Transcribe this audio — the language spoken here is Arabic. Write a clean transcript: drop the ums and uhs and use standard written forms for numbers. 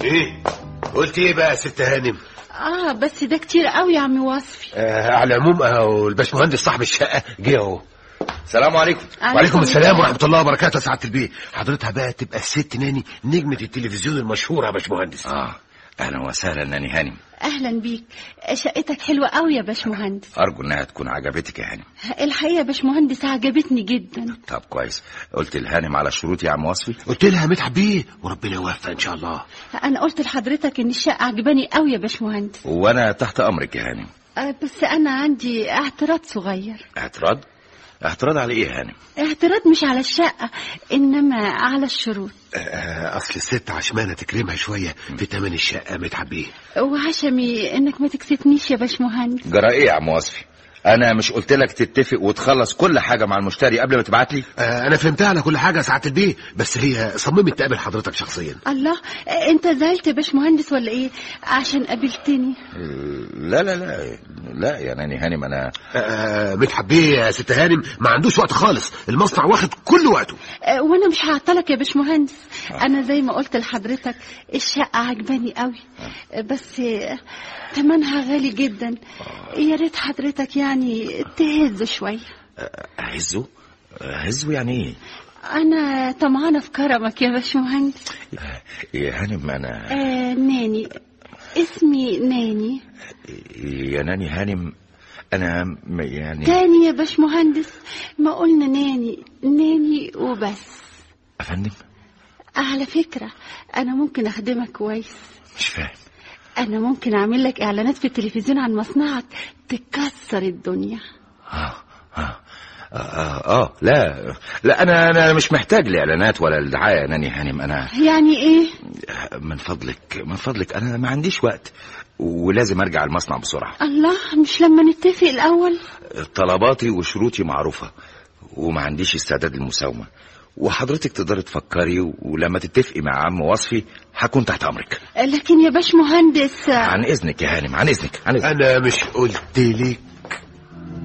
ايه قلت ايه بقى يا ست هانم؟ بس ده كتير قوي يا عم وصفي. على العموم اهو الباشمهندس صاحب الشقه جه اهو. السلام عليكم. وعليكم السلام ورحمه الله وبركاته يا سعاده البيه. حضرتها بقى تبقى الست ناني نجمه التلفزيون المشهوره يا باشمهندس. اهلا وسهلا ناني هانم. اهلا بيك. شقتك حلوه قوي يا باشمهندس. ارجو انها تكون عجبتك يا هانم. الحقيقه يا باشمهندس عجبتني جدا. طب كويس. قلت الهانم على الشروط يا عم وصفي؟ قلت لها مدحت بيه وربنا يوفق ان شاء الله. انا قلت لحضرتك ان الشقه عجباني قوي يا باشمهندس. وانا تحت امرك يا هانم. بس انا عندي اعتراض صغير. اعتراض؟ اعتراض على ايه يا هانم؟ اعتراض مش على الشقه انما على الشروط. اصل الست عشمانه تكرمها شويه في تمن الشقه مدحت بيه. وعشمي انك ما تكسفنيش يا باشمهندس. جرى ايه يا عم وصفي؟ انا مش قلت لك تتفق وتخلص كل حاجه مع المشتري قبل ما تبعت لي؟ انا فهمتها على كل حاجه يا سعاده البيه، بس هي صممت تقابل حضرتك شخصيا. الله، انت زعلت يا باشمهندس ولا ايه عشان قابلتني؟ لا لا لا لا يا ناني هانم. انا مدحت بيه يا ست هانم ما عندوش وقت خالص، المصنع واخد كل وقته. وانا مش هعطلك يا باشمهندس. انا زي ما قلت لحضرتك الشقه عجباني قوي، بس ثمنها غالي جدا. يا ريت حضرتك يعني تهز شويه. هزه يعني ايه؟ انا طمعانه في كرمك يا باشمهندس. يا هانم انا ناني، اسمي ناني. يا ناني هانم انا يعني تاني يا باشمهندس، ما قلنا ناني وبس. افندم على فكره انا ممكن اخدمك كويس. مش فاهم. انا ممكن اعمل لك اعلانات في التلفزيون عن مصنعك تكسر الدنيا. لا انا مش محتاج لاعلانات ولا الدعايه يا ناني هانم. انا يعني ايه؟ من فضلك انا ما عنديش وقت ولازم ارجع المصنع بسرعه. الله، مش لما نتفق الاول؟ طلباتي وشروطي معروفه وما عنديش استعداد للمساومه، وحضرتك تقدري تفكري ولما تتفقي مع عم وصفي هكون تحت امرك. لكن يا باشمهندس عن اذنك يا هانم، عن اذنك. انا مش قلت لك